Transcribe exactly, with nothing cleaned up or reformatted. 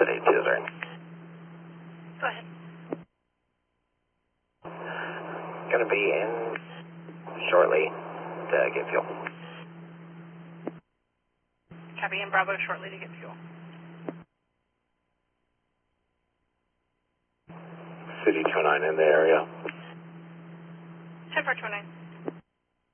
City two zero. Go ahead. Going to be in shortly to get fuel. Copy, in Bravo shortly to get fuel. City two nine in the area. ten four two nine.